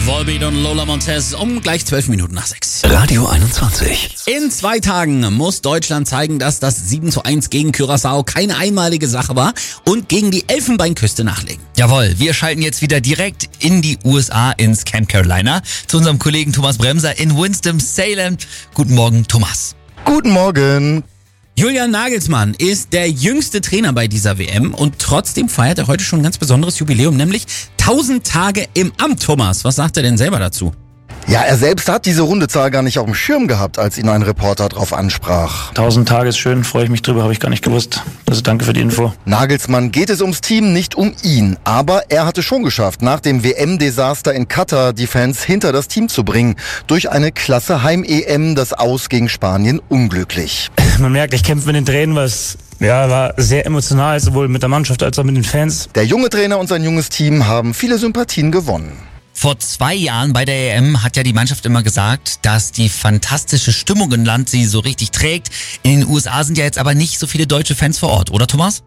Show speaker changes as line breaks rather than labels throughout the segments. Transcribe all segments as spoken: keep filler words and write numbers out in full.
Volbeat und Lola Montez um gleich zwölf Minuten nach sechs.
Radio einundzwanzig.
In zwei Tagen muss Deutschland zeigen, dass das sieben zu eins gegen Curaçao keine einmalige Sache war und gegen die Elfenbeinküste nachlegen.
Jawohl, wir schalten jetzt wieder direkt in die U S A, ins Camp Carolina, zu unserem Kollegen Thomas Bremser in Winston-Salem. Guten Morgen, Thomas.
Guten Morgen.
Julian Nagelsmann ist der jüngste Trainer bei dieser W M und trotzdem feiert er heute schon ein ganz besonderes Jubiläum, nämlich tausend Tage im Amt. Thomas, was sagt er denn selber dazu?
Ja, er selbst hat diese runde Zahl gar nicht auf dem Schirm gehabt, als ihn ein Reporter drauf ansprach.
tausend Tage ist schön, freue ich mich drüber, habe ich gar nicht gewusst. Also danke für die Info.
Nagelsmann geht es ums Team, nicht um ihn. Aber er hatte schon geschafft, nach dem W M-Desaster in Katar die Fans hinter das Team zu bringen. Durch eine klasse Heim-E M, das Aus gegen Spanien unglücklich.
Man merkt, ich kämpfe mit den Tränen, was ja, war sehr emotional, sowohl mit der Mannschaft als auch mit den Fans.
Der junge Trainer und sein junges Team haben viele Sympathien gewonnen.
Vor zwei Jahren bei der E M hat ja die Mannschaft immer gesagt, dass die fantastische Stimmung im Land sie so richtig trägt. In den U S A sind ja jetzt aber nicht so viele deutsche Fans vor Ort, oder Thomas?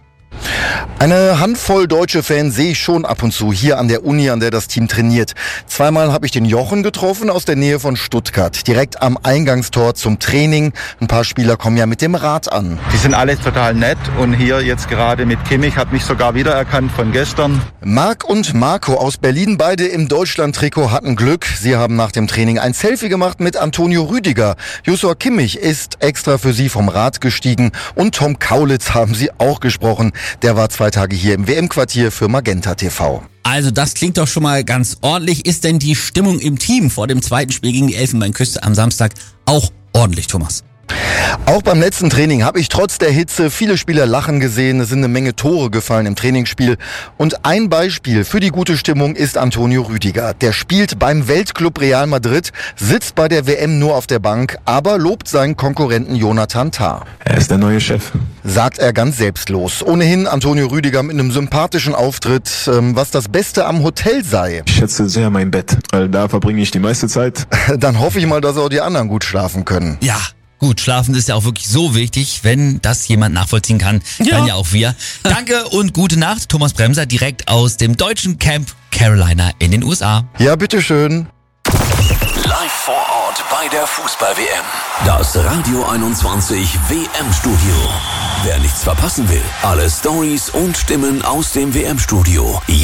Eine Handvoll deutsche Fans sehe ich schon ab und zu hier an der Uni, an der das Team trainiert. Zweimal habe ich den Jochen getroffen aus der Nähe von Stuttgart, direkt am Eingangstor zum Training. Ein paar Spieler kommen ja mit dem Rad an.
Die sind alle total nett und hier jetzt gerade mit Kimmich hat mich sogar wiedererkannt von gestern.
Marc und Marco aus Berlin, beide im Deutschland-Trikot, hatten Glück. Sie haben nach dem Training ein Selfie gemacht mit Antonio Rüdiger. Joshua Kimmich ist extra für sie vom Rad gestiegen und Tom Kaulitz haben sie auch gesprochen. Der war zwei Tage hier im W M-Quartier für Magenta T V.
Also das klingt doch schon mal ganz ordentlich. Ist denn die Stimmung im Team vor dem zweiten Spiel gegen die Elfenbeinküste am Samstag auch ordentlich, Thomas?
Auch beim letzten Training habe ich trotz der Hitze viele Spieler lachen gesehen. Es sind eine Menge Tore gefallen im Trainingsspiel. Und ein Beispiel für die gute Stimmung ist Antonio Rüdiger. Der spielt beim Weltclub Real Madrid, sitzt bei der W M nur auf der Bank, aber lobt seinen Konkurrenten Jonathan Tah.
Er ist der neue Chef.
Sagt er ganz selbstlos. Ohnehin Antonio Rüdiger mit einem sympathischen Auftritt, ähm, was das Beste am Hotel sei.
Ich schätze sehr mein Bett, weil da verbringe ich die meiste Zeit.
Dann hoffe ich mal, dass auch die anderen gut schlafen können.
Ja. Gut, schlafen ist ja auch wirklich so wichtig, wenn das jemand nachvollziehen kann,
ja.
Dann ja auch wir. Danke und gute Nacht, Thomas Bremser, direkt aus dem deutschen Camp Carolina in den U S A.
Ja, bitteschön.
Live vor Ort bei der Fußball-W M. Das Radio einundzwanzig W M-Studio. Wer nichts verpassen will, alle Stories und Stimmen aus dem W M-Studio.